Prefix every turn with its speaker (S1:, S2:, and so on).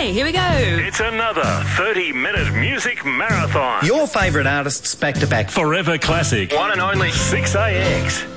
S1: Okay, here we go.
S2: It's another 30-minute music marathon.
S3: Your favourite artists back to back.
S2: Forever classic.
S4: One and only
S2: 6AX.